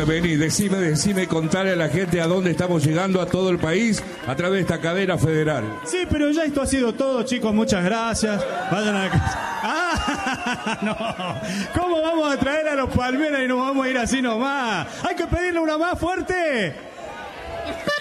vení, decime, contale a la gente a dónde estamos llegando, a todo el país, a través de esta cadena federal. Sí, pero ya esto ha sido todo, chicos, muchas gracias. Vayan a la casa. ¡Ah! No. ¿Cómo vamos a traer a los Palmeras y nos vamos a ir así nomás? ¡Hay que pedirle una más fuerte!